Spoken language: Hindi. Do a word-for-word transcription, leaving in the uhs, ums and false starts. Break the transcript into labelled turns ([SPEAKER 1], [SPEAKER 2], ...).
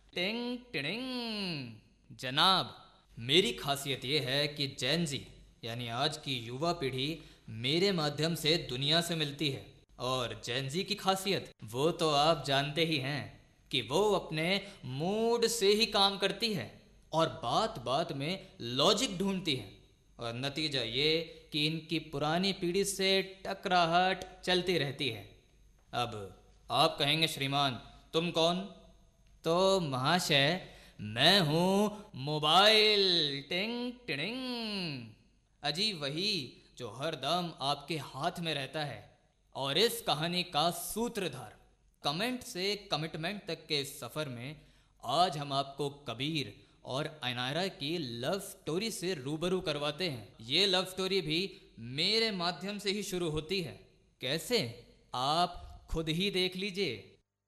[SPEAKER 1] टिंग टिडिंग। जनाब, मेरी खासियत यह है कि जैन जी यानी आज की युवा पीढ़ी मेरे माध्यम से दुनिया से मिलती है। और जैन जी की खासियत वो तो आप जानते ही हैं कि वो अपने मूड से ही काम करती है और बात बात में लॉजिक ढूंढती है। और नतीजा ये कि इनकी पुरानी पीढ़ी से टकराहट चलती रहती है। अब आप कहेंगे श्रीमान तुम कौन? तो महाशय, मैं हूँ मोबाइल। टिंग टिडिंग। अजी वही जो हर दम आपके हाथ में रहता है। और इस कहानी का सूत्रधार। कमेंट से कमिटमेंट तक के सफ़र में आज हम आपको कबीर और अनायरा की लव स्टोरी से रूबरू करवाते हैं। ये लव स्टोरी भी मेरे माध्यम से ही शुरू होती है। कैसे, आप खुद ही देख लीजिए।